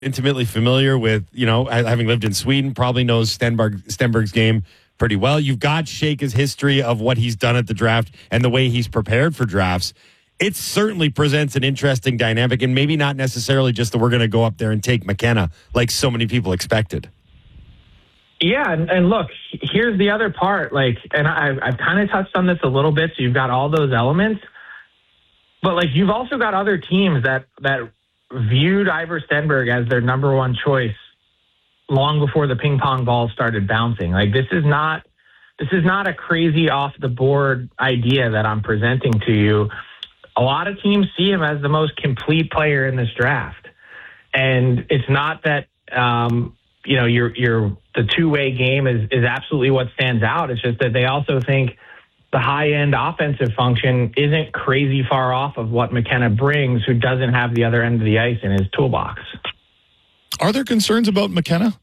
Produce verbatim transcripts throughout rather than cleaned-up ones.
intimately familiar with, you know, having lived in Sweden, probably knows Stenberg, Stenberg's game pretty well. You've got Shake's history of what he's done at the draft and the way he's prepared for drafts. It certainly presents an interesting dynamic, and maybe not necessarily just that we're going to go up there and take McKenna like so many people expected. Yeah, and, and look, here's the other part. Like, and I've, I've kind of touched on this a little bit. So you've got all those elements, but like you've also got other teams that that viewed Ivor Stenberg as their number one choice long before the ping pong ball started bouncing. Like this is not this is not a crazy off the board idea that I'm presenting to you. A lot of teams see him as the most complete player in this draft, and it's not that. Um, you know, your your the two-way game is, is absolutely what stands out. It's just that they also think the high-end offensive function isn't crazy far off of what McKenna brings, who doesn't have the other end of the ice in his toolbox. Are there concerns about McKenna?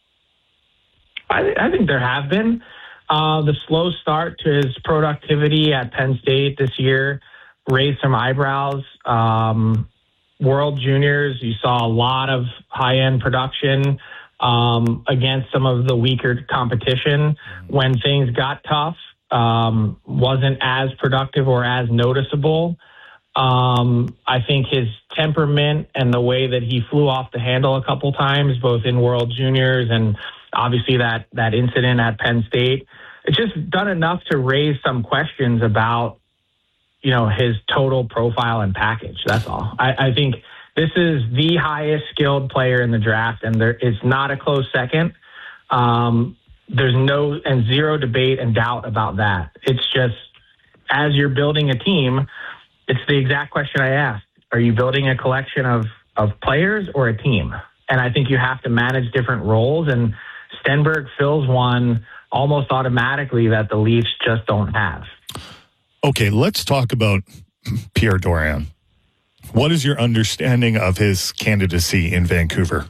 I, I think there have been. Uh, the slow start to his productivity at Penn State this year raised some eyebrows. Um, World Juniors, you saw a lot of high-end production um, against some of the weaker competition. When things got tough, um, wasn't as productive or as noticeable. Um, I think his temperament and the way that he flew off the handle a couple times, both in World Juniors and obviously that, that incident at Penn State, it's just done enough to raise some questions about, you know, his total profile and package. That's all. I, I think this is the highest skilled player in the draft, and there it's not a close second. Um, there's no and zero debate and doubt about that. It's just as you're building a team, it's the exact question I asked. Are you building a collection of, of players or a team? And I think you have to manage different roles, and Stenberg fills one almost automatically that the Leafs just don't have. Okay, let's talk about Pierre Dorion. What is your understanding of his candidacy in Vancouver?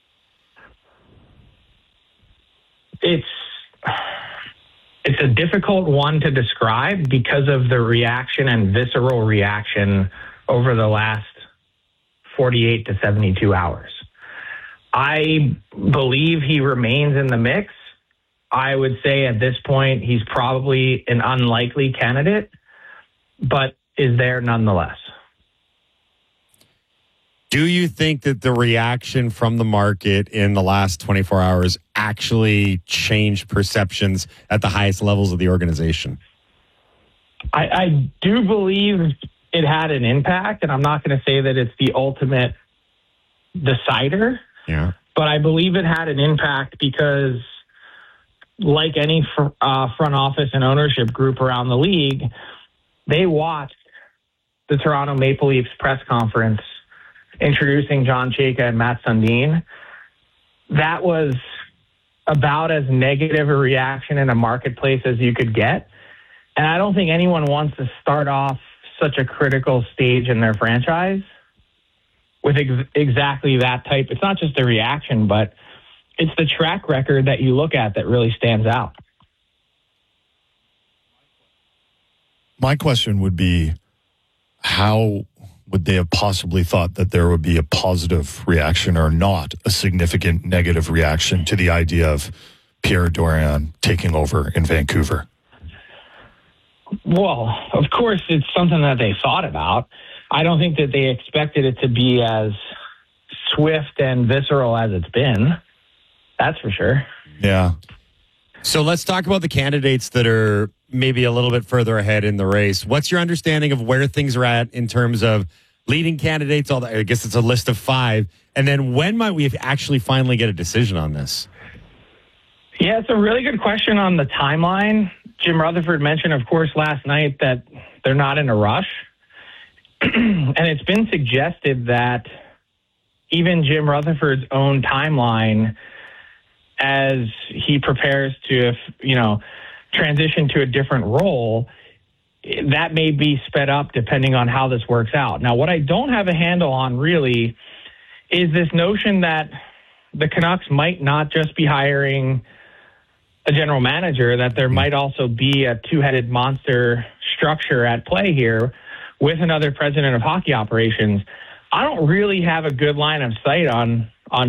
It's it's a difficult one to describe because of the reaction and visceral reaction over the last forty-eight to seventy-two hours. I believe he remains in the mix. I would say at this point he's probably an unlikely candidate, but is there nonetheless. Do you think that the reaction from the market in the last twenty-four hours actually changed perceptions at the highest levels of the organization? I, I do believe it had an impact, and I'm not going to say that it's the ultimate decider, yeah. but I believe it had an impact because, like any fr- uh, front office and ownership group around the league, they watched the Toronto Maple Leafs press conference introducing John Chayka and Matt Sundin. That was about as negative a reaction in a marketplace as you could get. And I don't think anyone wants to start off such a critical stage in their franchise with ex- exactly that type. It's not just a reaction, but it's the track record that you look at that really stands out. My question would be, how would they have possibly thought that there would be a positive reaction or not a significant negative reaction to the idea of Pierre Dorion taking over in Vancouver? Well, of course, it's something that they thought about. I don't think that they expected it to be as swift and visceral as it's been. That's for sure. Yeah. So let's talk about the candidates that are maybe a little bit further ahead in the race. What's your understanding of where things are at in terms of leading candidates? All that, I guess it's a list of five. And then when might we actually finally get a decision on this? Yeah, it's a really good question on the timeline. Jim Rutherford mentioned, of course, last night that they're not in a rush. And it's been suggested that even Jim Rutherford's own timeline, as he prepares to, you know, transition to a different role, that may be sped up depending on how this works out. Now, what I don't have a handle on really is this notion that the Canucks might not just be hiring a general manager, that there might also be a two-headed monster structure at play here with another president of hockey operations. I don't really have a good line of sight on